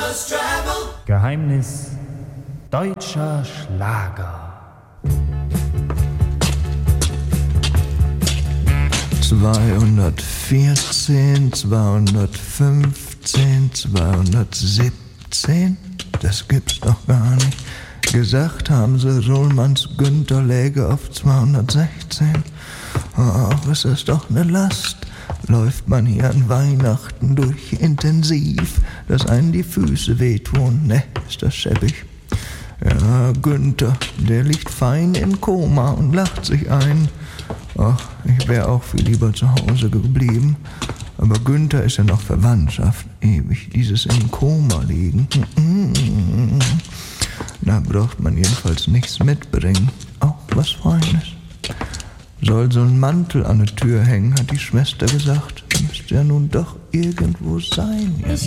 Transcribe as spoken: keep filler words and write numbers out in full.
Geheimnis deutscher Schlager. zweihundertvierzehn, zweihundertfünfzehn, zweihundertsiebzehn, das gibt's doch gar nicht. Gesagt haben sie, Rollmanns Günther läge auf zweihundertsechzehn. Ach, ist das doch eine Last. Läuft man hier an Weihnachten durch intensiv, dass einen die Füße wehtun. Ne, ist das schäbig. Ja, Günther, der liegt fein in Koma und lacht sich ein. Ach, ich wäre auch viel lieber zu Hause geblieben. Aber Günther ist ja noch Verwandtschaft. Ewig dieses im Koma liegen. Da braucht man jedenfalls nichts mitbringen. Auch was Feines. Soll so ein Mantel an der Tür hängen, hat die Schwester gesagt. Müsste ja nun doch irgendwo sein. Ich